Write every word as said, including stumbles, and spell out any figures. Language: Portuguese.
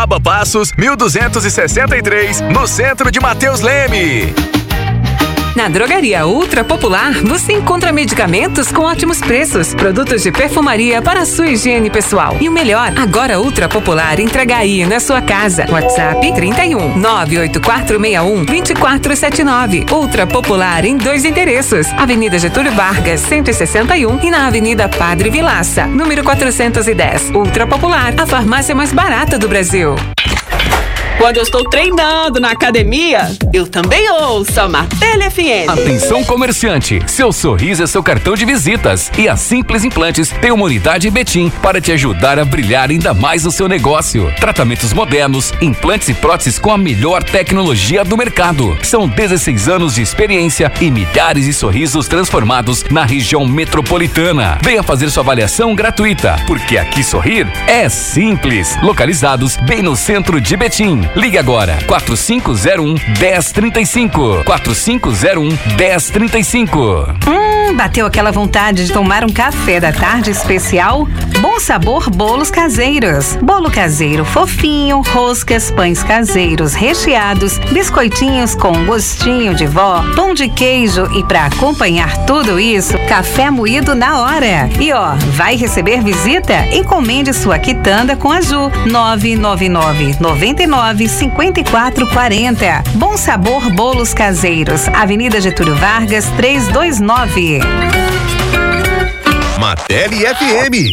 Uberaba Passos, mil duzentos e sessenta e três, no centro de Mateus Leme. Na Drogaria Ultra Popular, você encontra medicamentos com ótimos preços, produtos de perfumaria para a sua higiene pessoal. E o melhor, agora Ultra Popular entrega aí na sua casa. WhatsApp trinta e um, nove oito quatro seis um, dois quatro sete nove. Ultra Popular em dois endereços. Avenida Getúlio Vargas, cento e sessenta e um e na Avenida Padre Vilaça, número quatrocentos e dez. Ultra Popular, a farmácia mais barata do Brasil. Quando eu estou treinando na academia, eu também ouço a Martelli F M. Atenção comerciante, seu sorriso é seu cartão de visitas e a Simples Implantes tem uma unidade em Betim para te ajudar a brilhar ainda mais no seu negócio. Tratamentos modernos, implantes e próteses com a melhor tecnologia do mercado. São dezesseis anos de experiência e milhares de sorrisos transformados na região metropolitana. Venha fazer sua avaliação gratuita, porque aqui sorrir é simples. Localizados bem no centro de Betim. Ligue agora, quatro cinco zero um, um zero três cinco. quatro cinco zero um, um zero três cinco. Hum, bateu aquela vontade de tomar um café da tarde especial? Bom Sabor Bolos Caseiros. Bolo caseiro fofinho, roscas, pães caseiros recheados, biscoitinhos com gostinho de vó, pão de queijo e para acompanhar tudo isso, café moído na hora. E ó, vai receber visita? Encomende sua quitanda com a Ju. nove nove nove, nove nove, cinco quatro quatro zero. Bom Sabor Bolos Caseiros, Avenida Getúlio Vargas, trezentos e vinte e nove. Martelli F M,